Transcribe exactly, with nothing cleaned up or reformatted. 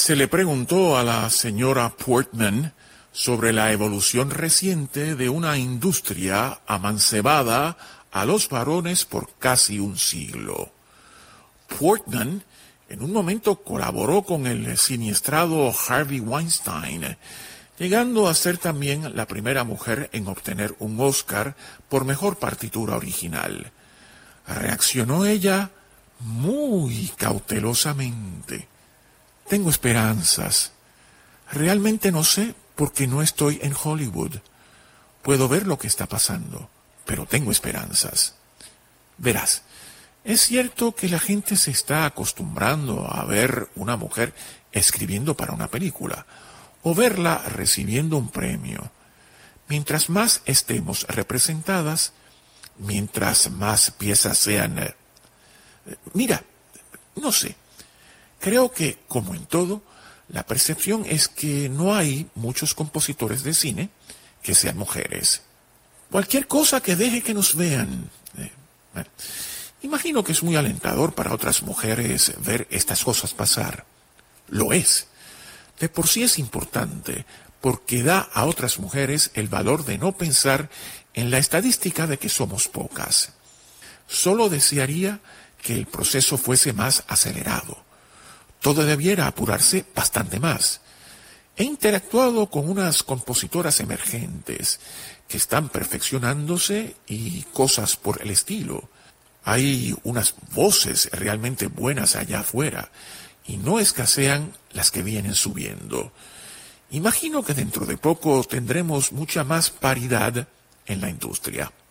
Se le preguntó a la señora Portman sobre la evolución reciente de una industria amancebada a los varones por casi un siglo. Portman en un momento colaboró con el siniestrado Harvey Weinstein, llegando a ser también la primera mujer en obtener un Oscar por mejor partitura original. Reaccionó ella muy cautelosamente. Tengo esperanzas. Realmente no sé porque no estoy en Hollywood. Puedo ver lo que está pasando, pero tengo esperanzas. Verás, es cierto que la gente se está acostumbrando a ver una mujer escribiendo para una película o verla recibiendo un premio. Mientras más estemos representadas, mientras más piezas sean... Eh, mira, no sé. Creo que, como en todo, la percepción es que no hay muchos compositores de cine que sean mujeres. Cualquier cosa que deje que nos vean. Eh, bueno, imagino que es muy alentador para otras mujeres ver estas cosas pasar. Lo es. De por sí es importante, porque da a otras mujeres el valor de no pensar en la estadística de que somos pocas. Solo desearía que el proceso fuese más acelerado. Todo debiera apurarse bastante más. He interactuado con unas compositoras emergentes que están perfeccionándose y cosas por el estilo. Hay unas voces realmente buenas allá afuera y no escasean las que vienen subiendo. Imagino que dentro de poco tendremos mucha más paridad en la industria.